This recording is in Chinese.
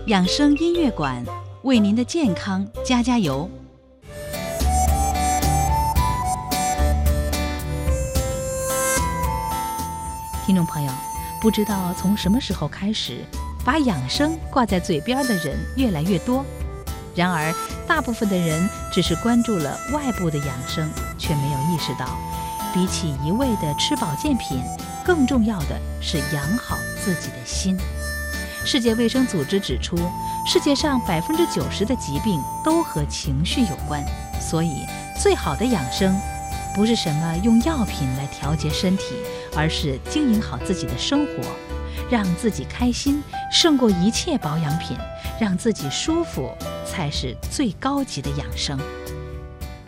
养生音乐馆为您的健康加加油。听众朋友，不知道从什么时候开始，把养生挂在嘴边的人越来越多。然而，大部分的人只是关注了外部的养生，却没有意识到，比起一味的吃保健品，更重要的是养好自己的心。世界卫生组织指出，世界上90%的疾病都和情绪有关，所以最好的养生不是什么用药品来调节身体，而是经营好自己的生活，让自己开心胜过一切保养品，让自己舒服才是最高级的养生。